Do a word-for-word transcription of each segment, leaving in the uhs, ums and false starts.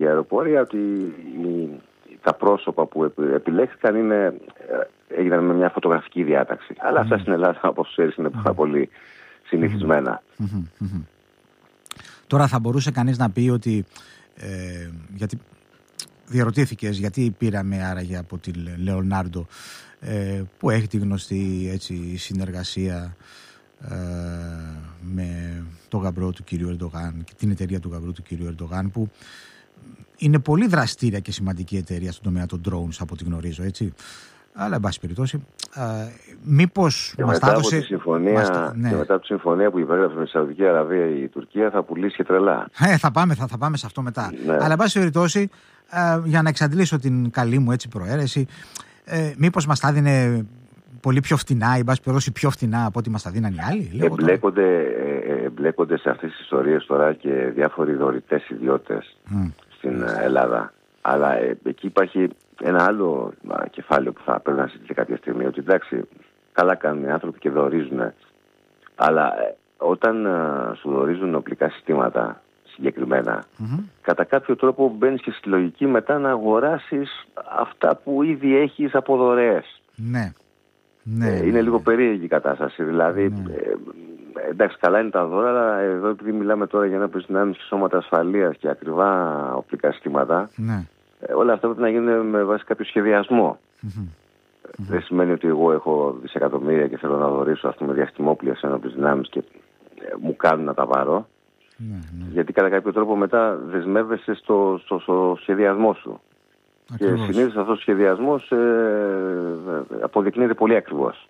αεροπορία ότι η, τα πρόσωπα που επιλέχθηκαν είναι, έγιναν με μια φωτογραφική διάταξη. Mm. Αλλά αυτά στην Ελλάδα, όπως ξέρεις, είναι πάρα mm. πολύ συνηθισμένα. Mm-hmm. Mm-hmm. Τώρα θα μπορούσε κανείς να πει ότι ε, γιατί διαρωτήθηκες γιατί πήραμε άραγε από τη Λεωνάρντο ε, που έχει τη γνωστή έτσι, συνεργασία ε, με το γαμπρό του κυρίου Ερντογάν και την εταιρεία του γαμπρού του κυρίου Ερντογάν, που είναι πολύ δραστήρια και σημαντική εταιρεία στον τομέα των drones από ό,τι γνωρίζω, έτσι. Αλλά, εν πάση περιπτώσει, μήπως μας τα έδωσε... Συμφωνία, ναι. Και μετά από τη συμφωνία που υπέγραψε με τη Σαουδική Αραβία η Τουρκία θα πουλήσει και τρελά. Ε, θα, πάμε, θα, θα πάμε σε αυτό μετά. Ναι. Αλλά, εν πάση περιπτώσει, για να εξαντλήσω την καλή μου έτσι προαίρεση, ε, μήπως μας τα έδινε πολύ πιο φτηνά, ή μπας περιπτώσει πιο φτηνά από ό,τι μας τα δίναν οι άλλοι. Εμπλέκονται, ε, εμπλέκονται σε αυτές τις ιστορίες τώρα και διάφοροι δωρητές ιδιώτες mm. στην Ελλάδα. Αλλά ε, εκεί υπάρχει ένα άλλο α, κεφάλαιο που θα πρέπει να συζητήσει κάποια στιγμή. Ότι εντάξει, καλά κάνουν οι άνθρωποι και δωρίζουν. Αλλά ε, όταν α, σου δωρίζουν οπλικά συστήματα συγκεκριμένα, mm-hmm. κατά κάποιο τρόπο μπαίνεις και στη λογική μετά να αγοράσεις αυτά που ήδη έχεις από δωρεές. Ναι. Ναι, ε, είναι ναι, λίγο ναι. περίεργη η κατάσταση. Δηλαδή, ναι. ε, εντάξει, καλά είναι τα δώρα, αλλά εδώ επειδή μιλάμε τώρα για ένα δυνάμεις σώματα ασφαλείας και ακριβά οπλικά συστήματα, ναι. ε, όλα αυτά πρέπει να γίνουν με βάση κάποιο σχεδιασμό. Mm-hmm. Ε, mm-hmm. Δεν σημαίνει ότι εγώ έχω δισεκατομμύρια και θέλω να δωρήσω ας πούμε διαστημόπλια σε ένοπλες δυνάμεις και ε, μου κάνουν να τα πάρω. Ναι, ναι. Γιατί κατά κάποιο τρόπο μετά δεσμεύεσαι στο, στο, στο σχεδιασμό σου. Ακριβώς. Και συνήθως αυτός ο σχεδιασμός ε, αποδεικνύεται πολύ ακριβώς.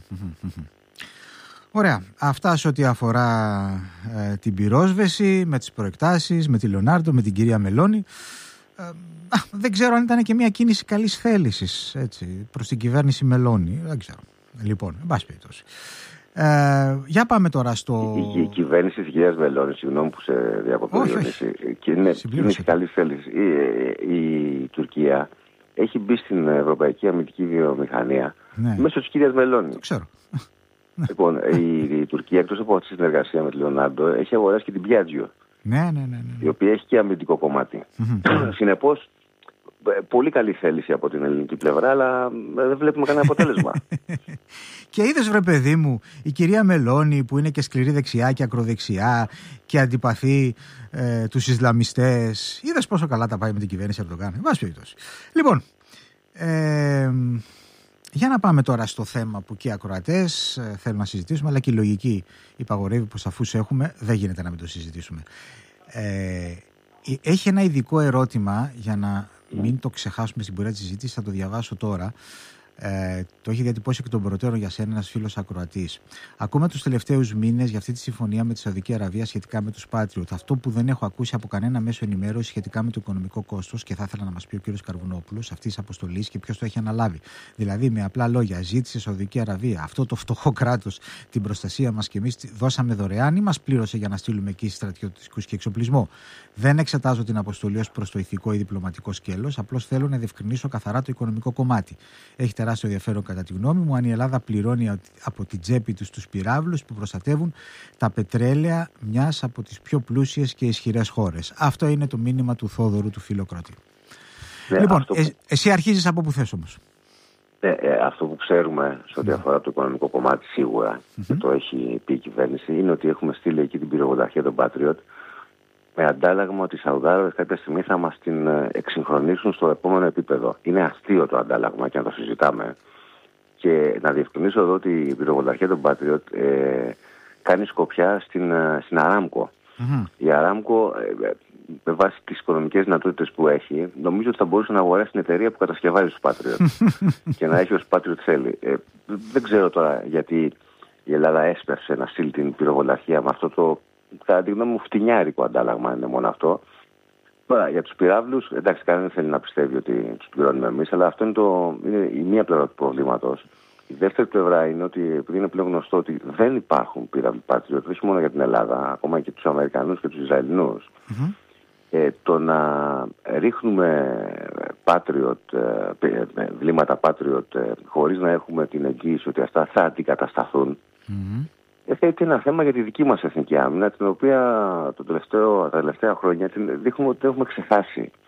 Ωραία. Αυτά σε ό,τι αφορά ε, την πυρόσβεση, με τις προεκτάσεις, με τη Λεωνάρντο, με την κυρία Μελώνη. Ε, α, δεν ξέρω αν ήταν και μια κίνηση καλής θέλησης έτσι, προς την κυβέρνηση Μελώνη. Δεν ξέρω. Λοιπόν, εν πάση περιπτώσει. Ε, για πάμε τώρα στο... Η, η κυβέρνηση της κυρίας Μελώνη, συγγνώμη που σε διακοπτώ, και είναι κίνηση καλής θέλησης. Η, η, η Τουρκία έχει μπει στην Ευρωπαϊκή Αμυντική Βιομηχανία ναι. μέσω της κυρίας Μελώνη. Το ξέρω. Λοιπόν, η, η Τουρκία εκτός από αυτή τη συνεργασία με τη Λεωνάρντο έχει αγοράσει και την Piaggio. Ναι, ναι, ναι, ναι. Η οποία έχει και αμυντικό κομμάτι. Συνεπώς, πολύ καλή θέληση από την ελληνική πλευρά, αλλά δεν βλέπουμε κανένα αποτέλεσμα. Και είδες βρε παιδί μου, η κυρία Μελώνη που είναι και σκληρή δεξιά και ακροδεξιά και αντιπαθεί ε, τους Ισλαμιστές, είδες πόσο καλά τα πάει με την κυβέρνηση Ερντογάν. Εν πάση περιπτώσει. Λοιπόν, ε, για να πάμε τώρα στο θέμα που και οι ακροατές ε, θέλουν να συζητήσουμε, αλλά και η λογική υπαγορεύει πως αφού σε έχουμε δεν γίνεται να μην το συζητήσουμε. Ε, έχει ένα ειδικό ερώτημα για να μην το ξεχάσουμε στην πορεία της συζήτησης, θα το διαβάσω τώρα. Ε, το έχει διατυπώσει εκ των προτέρων για σένα ένας φίλος ακροατής. Ακούμε τους τελευταίους μήνες για αυτή τη συμφωνία με τη Σαουδική Αραβία σχετικά με τους Patriot. Αυτό που δεν έχω ακούσει από κανένα μέσο ενημέρωση σχετικά με το οικονομικό κόστος, και θα ήθελα να μας πει ο κύριος Καρβουνόπουλος αυτής της αποστολής και ποιος το έχει αναλάβει. Δηλαδή, με απλά λόγια, ζήτησε η Σαουδική Αραβία αυτό το φτωχό κράτος την προστασία μας και εμείς δώσαμε δωρεάν ή μας πλήρωσε για να στείλουμε εκεί στρατιωτικούς και εξοπλισμό. Δεν εξετάζω την αποστολή ως προς το ηθικό ή διπλωματικό σκέλος, απλώς θέλω να διευκρινίσω καθαρά το οικονομικό κομμάτι. Έχει τεράστιο ενδιαφέρον κατά τη γνώμη μου αν η Ελλάδα πληρώνει από την τσέπη τους τους πυράβλους που προστατεύουν τα πετρέλαια μιας από τις πιο πλούσιες και ισχυρές χώρες. Αυτό είναι το μήνυμα του Θόδωρου του Φιλοκράτη. Ναι, λοιπόν, που... ε, εσύ αρχίζεις από που θες όμως. Ε, ε, αυτό που ξέρουμε σε ό,τι αφορά το οικονομικό κομμάτι σίγουρα mm-hmm. και το έχει πει η κυβέρνηση είναι ότι έχουμε στείλει εκεί την πυροβολαρχία των Patriot με αντάλλαγμα ότι οι Σαουδάραβες κάποια στιγμή θα μας την εξυγχρονίσουν στο επόμενο επίπεδο. Είναι αστείο το αντάλλαγμα και να το συζητάμε. Και να διευκρινίσω εδώ ότι η πυροβολαρχία των Patriot ε, κάνει σκοπιά στην, στην Αράμκο. Mm-hmm. Η Αράμκο, ε, με βάση τις οικονομικές δυνατότητες που έχει, νομίζω ότι θα μπορούσε να αγοράσει την εταιρεία που κατασκευάζει τους Patriot και να έχει ως Patriot θέλει. Ε, δεν ξέρω τώρα γιατί η Ελλάδα έσπευσε να στείλει την πυροβολαρχία με αυτό το, κατά τη γνώμη μου, φτηνιάρικο αντάλλαγμα είναι μόνο αυτό. Τώρα, για τους πυράβλους, εντάξει, κανένα δεν θέλει να πιστεύει ότι τους πληρώνουμε εμείς, αλλά αυτό είναι, το, είναι η μία πλευρά του προβλήματος. Η δεύτερη πλευρά είναι ότι, επειδή είναι πλέον γνωστό ότι δεν υπάρχουν πύραυλοι Patriot, όχι μόνο για την Ελλάδα, ακόμα και τους Αμερικανούς και τους Ισραηλινούς, mm-hmm. ε, το να ρίχνουμε Patriot, ε, βλήματα Patriot, ε, χωρίς να έχουμε την εγγύηση ότι αυτά θα αντικατασταθούν, mm-hmm. είναι ένα θέμα για τη δική μας εθνική άμυνα, την οποία το τελευταίο, τα τελευταία χρόνια την δείχνουμε ότι έχουμε ξεχάσει.